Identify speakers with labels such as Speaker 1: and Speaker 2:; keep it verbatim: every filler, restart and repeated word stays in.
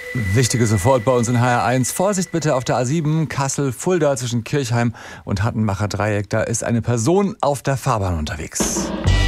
Speaker 1: Wichtige sofort bei uns in H R eins. Vorsicht bitte auf der A sieben, Kassel-Fulda zwischen Kirchheim und Hattenbacher Dreieck. Da ist eine Person auf der Fahrbahn unterwegs.